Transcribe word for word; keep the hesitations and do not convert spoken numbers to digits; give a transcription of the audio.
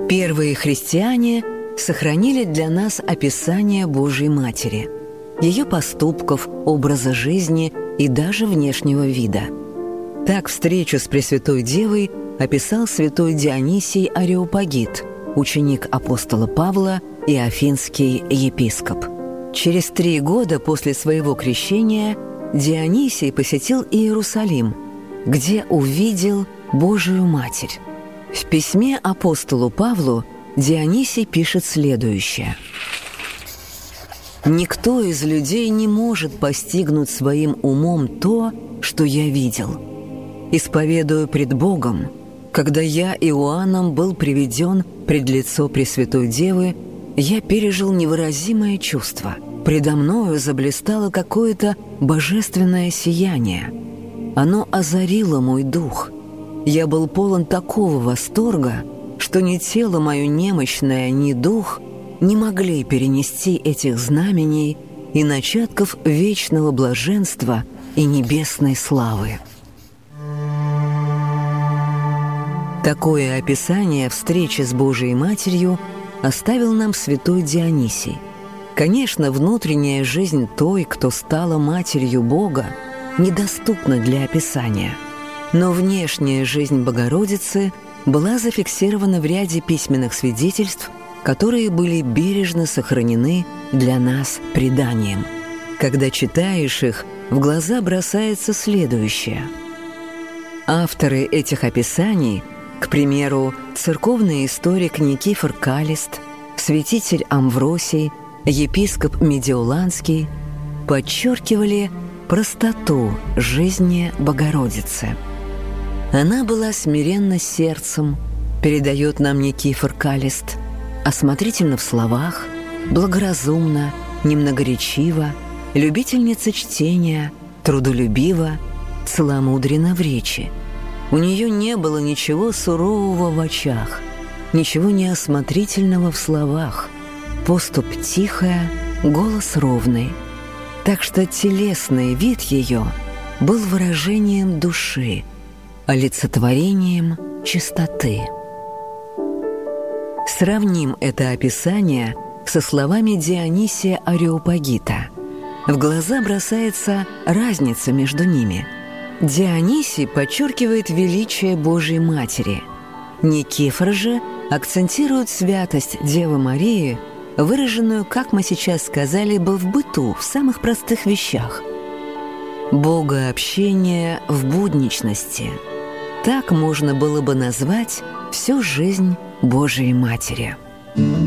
Первые христиане сохранили для нас описание Божьей Матери, ее поступков, образа жизни и даже внешнего вида. Так встречу с Пресвятой Девой описал святой Дионисий Ареопагит, ученик апостола Павла и афинский епископ. Через три года после своего крещения Дионисий посетил Иерусалим, где увидел Божию Матерь. В письме апостолу Павлу Дионисий пишет следующее: «Никто из людей не может постигнуть своим умом то, что я видел. Исповедую пред Богом, когда я Иоанном был приведен пред лицо Пресвятой Девы, я пережил невыразимое чувство. Предо мною заблистало какое-то божественное сияние. Оно озарило мой дух. Я был полон такого восторга, что ни тело мое немощное, ни дух не могли перенести этих знамений и начатков вечного блаженства и небесной славы». Такое описание встречи с Божией Матерью оставил нам святой Дионисий. Конечно, внутренняя жизнь той, кто стала Матерью Бога, недоступна для описания. Но внешняя жизнь Богородицы была зафиксирована в ряде письменных свидетельств, которые были бережно сохранены для нас преданием. Когда читаешь их, в глаза бросается следующее. Авторы этих описаний, к примеру, церковный историк Никифор Каллист, святитель Амвросий, епископ Медиоланский, подчеркивали простоту жизни Богородицы. Она была смиренна сердцем, передает нам Никифор Каллист, осмотрительна в словах, благоразумна, немногоречива, любительница чтения, трудолюбива, целомудренна в речи. У нее не было ничего сурового в очах, ничего неосмотрительного в словах, поступь тихая, голос ровный. Так что телесный вид ее был выражением души, олицетворением чистоты. Сравним это описание со словами Дионисия Ареопагита. В глаза бросается разница между ними. Дионисий подчеркивает величие Божьей Матери. Никифор же акцентирует святость Девы Марии, выраженную, как мы сейчас сказали бы, в быту, в самых простых вещах. Богообщение в будничности. Так можно было бы назвать всю жизнь Божией Матери.